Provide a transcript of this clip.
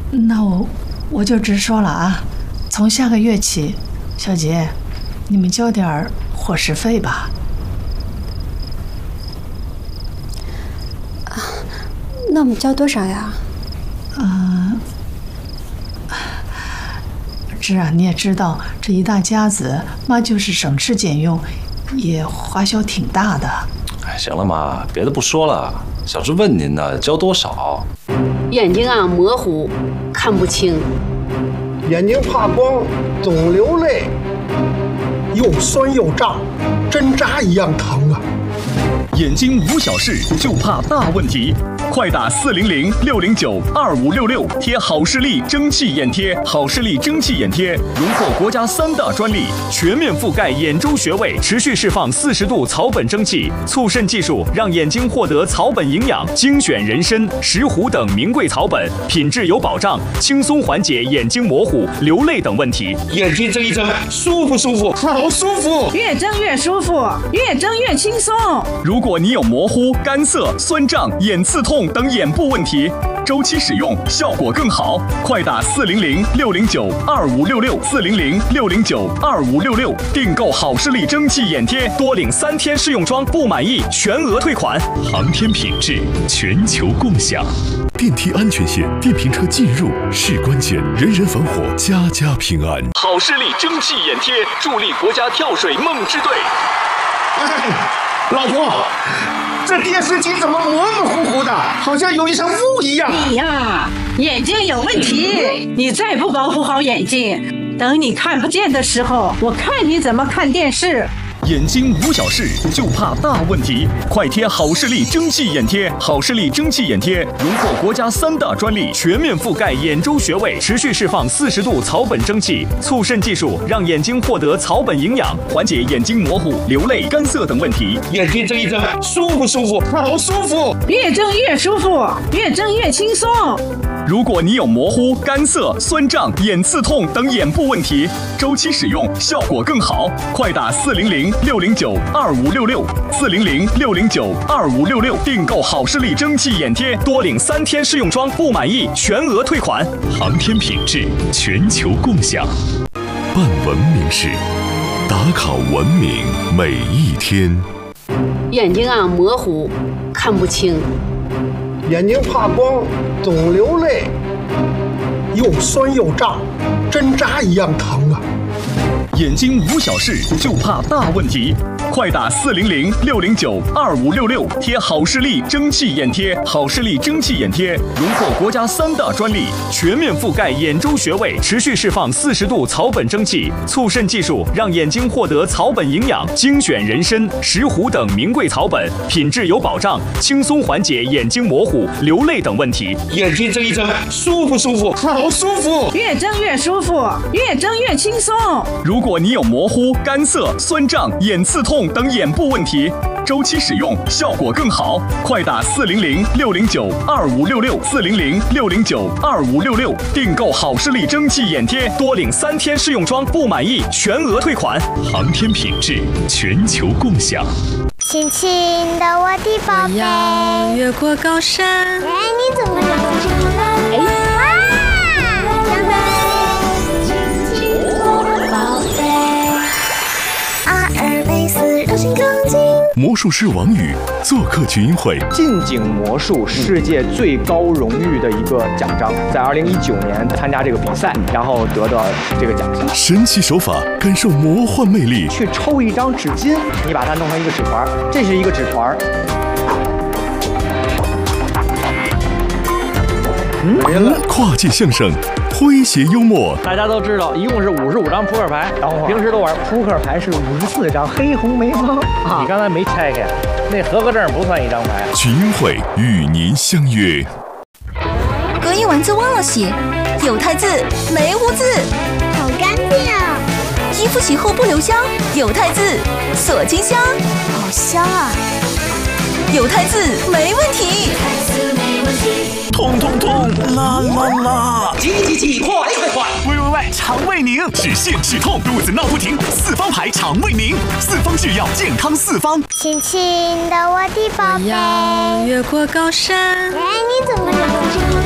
那我就直说了啊，从下个月起，小杰，你们交点伙食费吧。 那我们交多少呀？ 芝啊，你也知道，这一大家子，妈就是省吃俭用，也花销挺大的。 哎，行了妈，别的不说了，小芝问您呢，交多少？ 眼睛啊模糊，看不清。 眼睛怕光，总流泪，又酸又胀，针扎一样疼啊！ 眼睛无小事，就怕大问题。快打400-609-2566，贴好视力蒸汽眼贴。好视力蒸汽眼贴荣获国家3大专利，全面覆盖眼周穴位，持续释放40度草本蒸汽，促渗技术让眼睛获得草本营养，精选人参、石斛等名贵草本，品质有保障，轻松缓解眼睛模糊、流泪等问题。 眼睛睁一睁，舒服舒服，好舒服， 越睁越舒服，越睁越轻松。 如果你有模糊、干涩、酸胀、眼刺痛等眼部问题，周期使用效果更好。快打400-609-2566，400-609-2566，订购好视力蒸汽眼贴，多领3天试用装，不满意全额退款。航天品质，全球共享。 电梯安全线，电瓶车进入是关键，人人防火，家家平安。 好视力蒸汽眼贴，助力国家跳水梦之队。 老婆，这电视机怎么模模糊糊的，好像有一层雾一样？ 你呀，眼睛有问题，你再不保护好眼睛，等你看不见的时候，我看你怎么看电视。 眼睛无小事，就怕大问题。快贴好视力蒸汽眼贴。好视力蒸汽眼贴荣获国家3大专利，全面覆盖眼周穴位，持续释放40度草本蒸汽，促渗技术让眼睛获得草本营养，缓解眼睛模糊、流泪、干涩等问题。 眼睛睁一睁，舒服舒服，好舒服， 越睁越舒服，越睁越轻松。 如果你有模糊、干涩、酸胀、眼刺痛等眼部问题，周期使用效果更好。快打400-609-2566，400-609-2566，订购好视力蒸汽眼贴，多领3天试用装，不满意全额退款。航天品质，全球共享。 办文明事，打卡文明每一天。 眼睛啊模糊，看不清。 眼睛怕光，总流泪，又酸又胀，针扎一样疼啊！ 眼睛无小事，就怕大问题。快打400-609-2566，贴好视力蒸汽眼贴。好视力蒸汽眼贴荣获国家3大专利，全面覆盖眼周穴位，持续释放40度草本蒸汽，促渗技术让眼睛获得草本营养，精选人参、石斛等名贵草本，品质有保障，轻松缓解眼睛模糊、流泪等问题。 眼睛睁一睁，舒服舒服，好舒服， 越睁越舒服，越睁越轻松。 如果你有模糊、干涩、酸胀、眼刺痛等眼部问题，周期使用效果更好。快打400-609-2566，400-609-2566，订购好视力蒸汽眼贴，多领3天试用装，不满意全额退款。航天品质，全球共享。 轻轻的我的宝贝， 越过高山。 哎，你怎么这么轻呢？哇，宝贝，轻轻宝贝，阿尔卑斯柔性钢筋。 魔术师王宇做客群英会， 近景魔术世界最高荣誉的一个奖章，在2019年参加这个比赛，然后得到这个奖项。 神奇手法，感受魔幻魅力。 去抽一张纸巾，你把它弄成一个纸团，这是一个纸团。 跨界相声，诙谐幽默。 大家都知道，一共是55张扑克牌，平时都玩。扑克牌是54张，黑红梅方啊。你刚才没拆开，那合格证不算一张牌。 群英会与您相约。 隔一晚字忘了写，有汰字没污渍， 好干净啊！ 衣服洗后不留香，有汰字锁金香， 好香啊！ 有汰字没问题， 痛痛痛，啦啦啦！ 挤，快！喂，肠胃宁，止泻止痛，肚子闹不停，四方牌肠胃宁，四方制药，健康四方。 轻轻的我的宝贝， 越过高山。 哎，你怎么这么轻呢？